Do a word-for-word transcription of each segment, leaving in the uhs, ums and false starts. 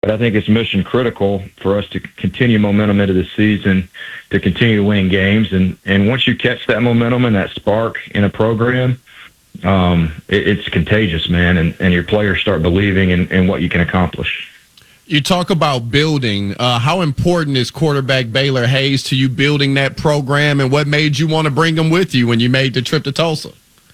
but I think it's mission critical for us to continue momentum into the season, to continue to win games. And, and once you catch that momentum and that spark in a program, um, it, it's contagious, man, and, and your players start believing in, in what you can accomplish. You talk about building. Uh, how important is quarterback Baylor Hayes to you building that program, and what made you want to bring him with you when you made the trip to Tulsa?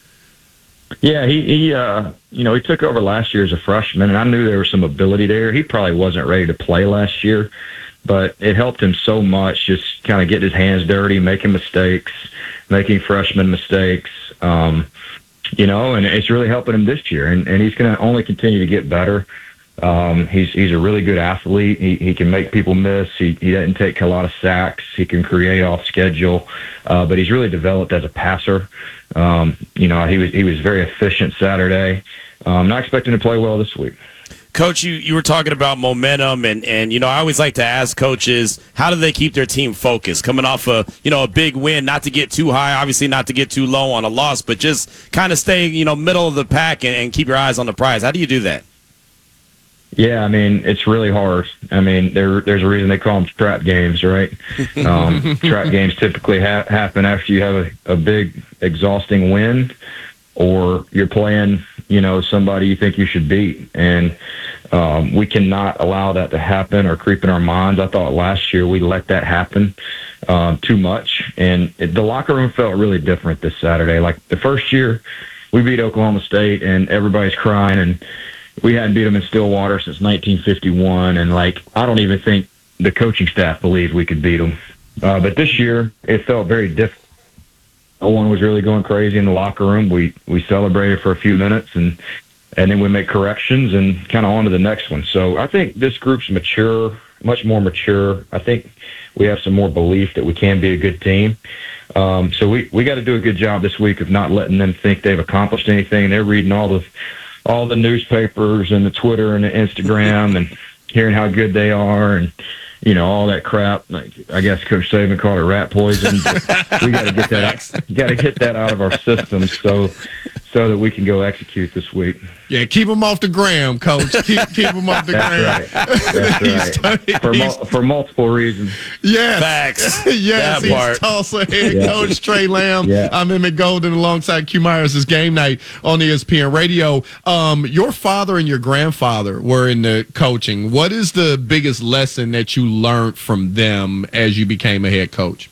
Yeah, he, he uh, you know, he took over last year as a freshman, and I knew there was some ability there. He probably wasn't ready to play last year, but it helped him so much just kind of get his hands dirty, making mistakes, making freshman mistakes, um, you know, and it's really helping him this year, and, and he's going to only continue to get better. Um, he's he's a really good athlete. He he can make people miss. He he doesn't take a lot of sacks. He can create off schedule, uh, but he's really developed as a passer. Um, you know, he was he was very efficient Saturday. Um, not expecting to play well this week. Coach, you, you were talking about momentum, and, and, you know, I always like to ask coaches, how do they keep their team focused? Coming off a, you know, a big win, not to get too high, obviously not to get too low on a loss, but just kind of stay, you know, middle of the pack and, and keep your eyes on the prize. How do you do that? Yeah, I mean, it's really hard. I mean, there, there's a reason they call them trap games, right? Um, trap games typically ha- happen after you have a, a big, exhausting win, or you're playing, you know, somebody you think you should beat. And um, we cannot allow that to happen or creep in our minds. I thought last year we let that happen um, too much. And it, the locker room felt really different this Saturday. Like the first year, we beat Oklahoma State, and everybody's crying, and we hadn't beat them in Stillwater since nineteen fifty-one, and, like, I don't even think the coaching staff believed we could beat them. Uh, but this year, it felt very different. No one was really going crazy in the locker room. We we celebrated for a few minutes, and and then we make corrections and kind of on to the next one. So I think this group's mature, much more mature. I think we have some more belief that we can be a good team. Um, so we, we got to do a good job this week of not letting them think they've accomplished anything. They're reading all the all the newspapers and the Twitter and the Instagram and hearing how good they are and, you know, all that crap. Like, I guess Coach Saban called it rat poison. But we got to get that out, got to get that out of our system so so that we can go execute this week. Yeah, keep him off the gram, Coach. Keep keep him off the That's gram. Right. That's right. For, mul- for multiple reasons. Yes. Facts. Yes, That he's part. Tulsa head Yeah. coach Trey Lamb. Yeah. I'm Emmett Golden alongside Q Myers. This game night on E S P N Radio. Um, your father and your grandfather were in the coaching. What is the biggest lesson that you learned from them as you became a head coach?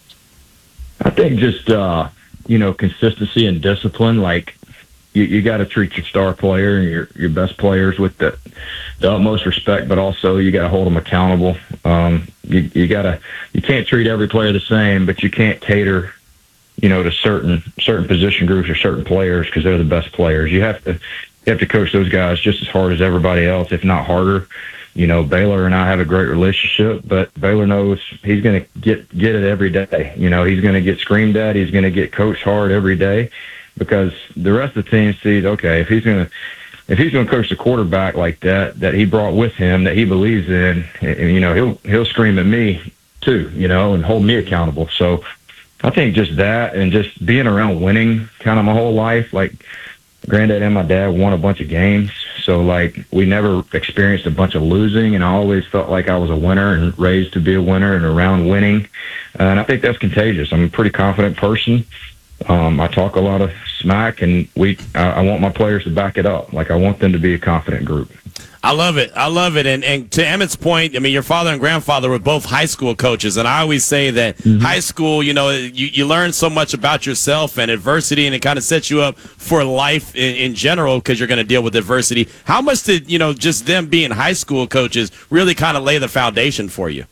I think just, uh, you know, consistency and discipline. Like, you, you got to treat your star player and your, your best players with the, the utmost respect, but also you got to hold them accountable. Um, you you got to you can't treat every player the same, but you can't cater, you know, to certain certain position groups or certain players because they're the best players. You have to you have to coach those guys just as hard as everybody else, if not harder. You know, Baylor and I have a great relationship, but Baylor knows he's going to get get it every day. You know, he's going to get screamed at. He's going to get coached hard every day because the rest of the team sees, okay, if he's going to if he's going to coach the quarterback like that, that he brought with him, that he believes in, you know, he'll he'll scream at me too, you know, and hold me accountable. So I think just that and just being around winning kind of my whole life, like Granddad and my dad won a bunch of games. So, like, we never experienced a bunch of losing, and I always felt like I was a winner and raised to be a winner and around winning. Uh, and I think that's contagious. I'm a pretty confident person. Um, I talk a lot of smack, and we. I, I want my players to back it up. Like, I want them to be a confident group. I love it. I love it. And and to Emmett's point, I mean, your father and grandfather were both high school coaches. And I always say that mm-hmm. high school, you know, you, you learn so much about yourself and adversity, and it kind of sets you up for life in, in general because you're going to deal with adversity. How much did, you know, just them being high school coaches really kind of lay the foundation for you?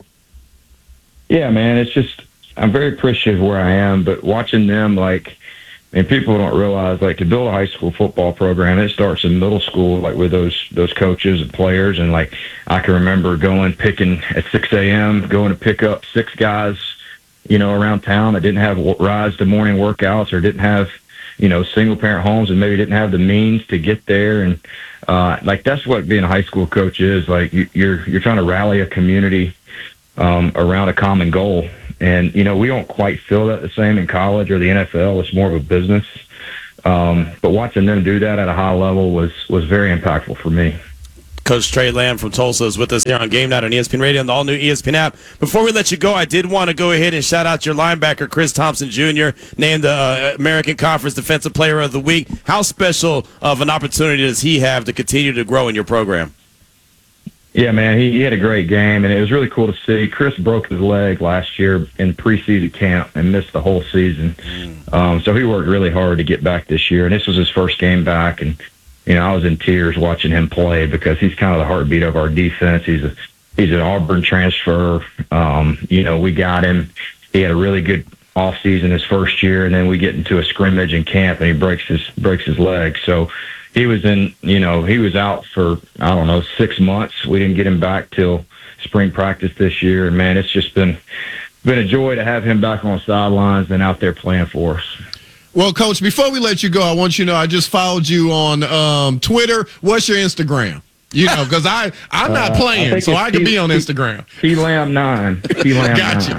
Yeah, man, it's just, I'm very appreciative of where I am, but watching them, like, and people don't realize, like, to build a high school football program, it starts in middle school, like, with those those coaches and players. And, like, I can remember going, picking at six a.m., going to pick up six guys, you know, around town that didn't have rides to morning workouts or didn't have, you know, single-parent homes and maybe didn't have the means to get there. And, uh, like, that's what being a high school coach is. Like, you, you're you're trying to rally a community um, around a common goal. And, you know, we don't quite feel that the same in college or the N F L. It's more of a business. Um, but watching them do that at a high level was, was very impactful for me. Coach Trey Lamb from Tulsa is with us here on Game Night on E S P N Radio and the all-new E S P N app. Before we let you go, I did want to go ahead and shout out your linebacker, Chris Thompson Junior, named the uh, American Conference Defensive Player of the Week. How special of an opportunity does he have to continue to grow in your program? Yeah, man, he, he had a great game, and it was really cool to see. Chris broke his leg last year in preseason camp and missed the whole season. Um, so he worked really hard to get back this year, and this was his first game back, and you know, I was in tears watching him play because he's kind of the heartbeat of our defense. He's a, he's an Auburn transfer. Um, you know, we got him. He had a really good offseason his first year, and then we get into a scrimmage in camp, and he breaks his breaks his leg. So he was in, you know, he was out for, I don't know, six months. We didn't get him back till spring practice this year. And, man, it's just been been a joy to have him back on the sidelines and out there playing for us. Well, Coach, before we let you go, I want you to know I just followed you on um, Twitter. What's your Instagram? You know, because I I'm not uh, playing, I so I could be on Instagram. T Lamb nine. T Lamb Got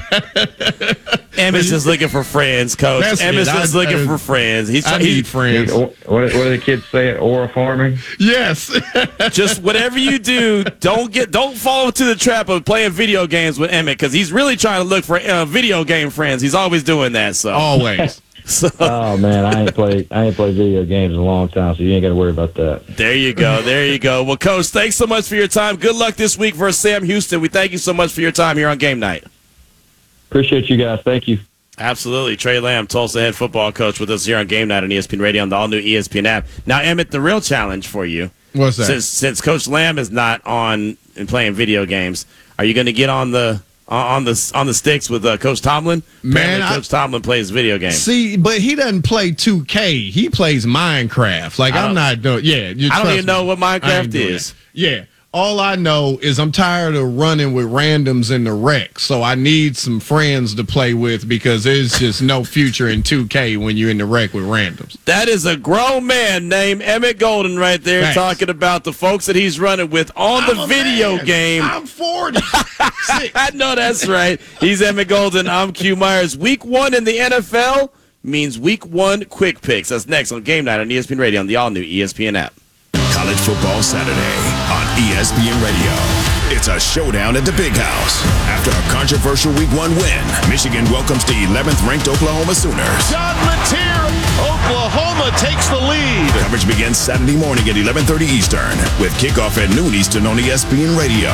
nine. you. Emmett's just looking for friends, Coach. That's Emmett's it. just I- looking I- for friends. He's I he, need friends. What, what do the kids say at Aura Farming? Yes. just whatever you do, don't get don't fall into the trap of playing video games with Emmett because he's really trying to look for uh, video game friends. He's always doing that. So Always. So, Oh man, I ain't played I ain't played video games in a long time, so you ain't got to worry about that. there you go. There you go. Well, Coach, thanks so much for your time. Good luck this week versus Sam Houston. We thank you so much for your time here on Game Night. Appreciate you guys. Thank you. Absolutely. Trey Lamb, Tulsa head football coach, with us here on Game Night on E S P N Radio on the all-new E S P N app. Now, Emmett, the real challenge for you, What's that? since since Coach Lamb is not on and playing video games, are you going to get on the on the on the sticks with uh, Coach Tomlin? Man, Apparently, I- Coach Tomlin plays video games. See, but he doesn't play two K. He plays Minecraft. Like, I I'm don't- not doing, yeah. You I don't trust even know me. what I ain't Minecraft doing is. that. Yeah. All I know is I'm tired of running with randoms in the wreck, so I need some friends to play with because there's just no future in two K when you're in the wreck with randoms. That is a grown man named Emmett Golden right there Thanks. talking about the folks that he's running with on I'm the a video man. game. I'm forty. Six. I know that's right. He's Emmett Golden. I'm Q Myers. Week one in the N F L means week one quick picks. That's next on Game Night on E S P N Radio on the all-new E S P N app. College Football Saturday on E S P N Radio. It's a showdown at the Big House. After a controversial week one win, Michigan welcomes the eleventh ranked Oklahoma Sooners. John Mateer, Oklahoma takes the lead. Coverage begins Saturday morning at eleven thirty Eastern with kickoff at noon Eastern on E S P N Radio.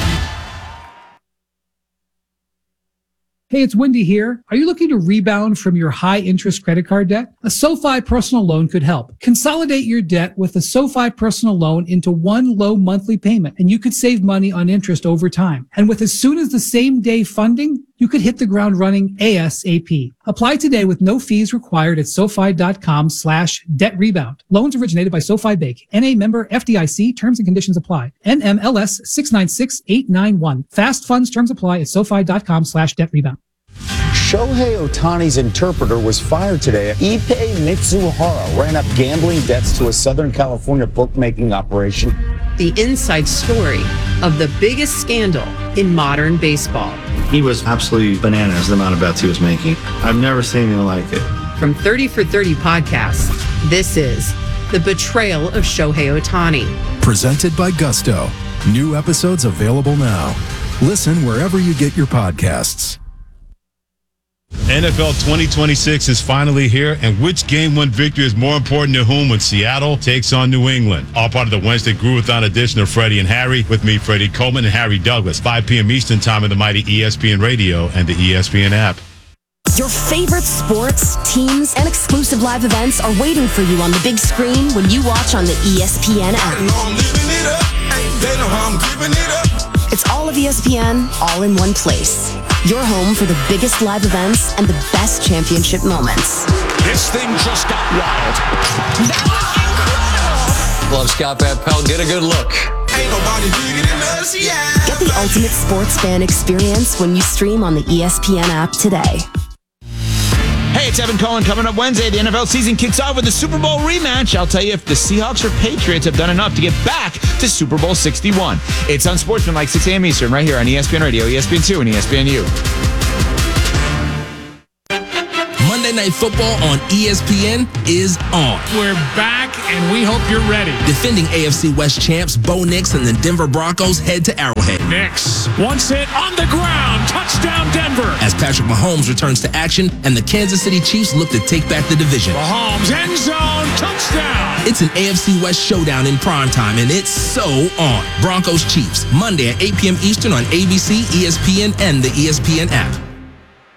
Hey, it's Wendy here. Are you looking to rebound from your high-interest credit card debt? A SoFi personal loan could help. Consolidate your debt with a SoFi personal loan into one low monthly payment, and you could save money on interest over time. And with as soon as the same day funding, you could hit the ground running ASAP. Apply today with no fees required at SoFi.com slash debt rebound. Loans originated by SoFi Bank. N A member F D I C. Terms and conditions apply. N M L S six nine six eight nine one. Fast funds terms apply at SoFi.com slash debt rebound. Shohei Ohtani's interpreter was fired today. Ippei Mitsuhara ran up gambling debts to a Southern California bookmaking operation. The inside story of the biggest scandal in modern baseball. He was absolutely bananas, the amount of bets he was making. I've never seen anything like it. From thirty for thirty podcasts, this is The Betrayal of Shohei Ohtani. Presented by Gusto. New episodes available now. Listen wherever you get your podcasts. N F L twenty twenty-six is finally here, and which game one victory is more important to whom when Seattle takes on New England? All part of the Wednesday Groovathon edition of Freddie and Harry with me, Freddie Coleman, and Harry Douglas, five p.m. Eastern time on the mighty E S P N Radio and the E S P N app. Your favorite sports, teams, and exclusive live events are waiting for you on the big screen when you watch on the E S P N app. It's all of E S P N, all in one place. Your home for the biggest live events and the best championship moments. This thing just got wild. That was incredible. Love Scott Van Pelt. Get a good look. Ain't nobody bigger than us, yeah. Get the ultimate sports fan experience when you stream on the E S P N app today. Hey, it's Evan Cohen. Coming up Wednesday, the N F L season kicks off with the Super Bowl rematch. I'll tell you if the Seahawks or Patriots have done enough to get back to Super Bowl sixty-one. It's Unsportsmanlike, six a.m. Eastern, right here on E S P N Radio, E S P N two, and E S P N U. Monday Night Night Football on E S P N is on. We're back, and we hope you're ready. Defending A F C West champs Bo Nix and the Denver Broncos head to Arrowhead. Nix, once hit on the ground, touchdown Denver. As Patrick Mahomes returns to action and the Kansas City Chiefs look to take back the division. Mahomes, end zone, touchdown. It's an A F C West showdown in primetime, and it's so on. Broncos Chiefs, Monday at eight p.m. Eastern on A B C, E S P N, and the E S P N app.